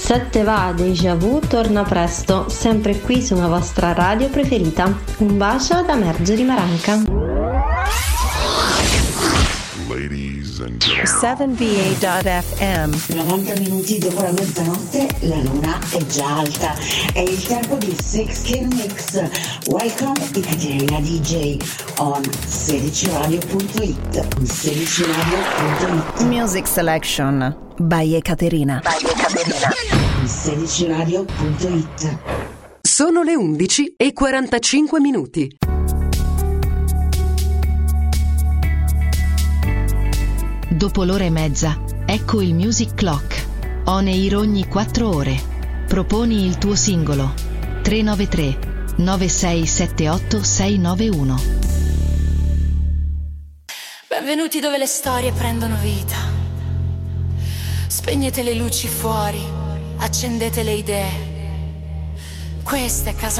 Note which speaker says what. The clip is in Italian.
Speaker 1: Se va Déjà Vu torna presto, sempre qui sulla vostra radio preferita. Un bacio da Marjorie Maranca.
Speaker 2: Ladies and gentlemen.
Speaker 3: 7va.fm.
Speaker 4: 90 minuti dopo la mezzanotte la luna è già alta. È il tempo di Six King Mix. Welcome Ekaterina DJ on 16radio.it. 16radio.it.
Speaker 3: Music Selection by Ekaterina.
Speaker 4: 16radio.it.
Speaker 5: Sono le 11:45.
Speaker 6: Dopo l'ora e mezza, ecco il Music Clock. On air ogni 4 ore. Proponi il tuo singolo. 393 9678 691.
Speaker 7: Benvenuti dove le storie prendono vita. Spegnete le luci fuori, accendete le idee. Questa è casa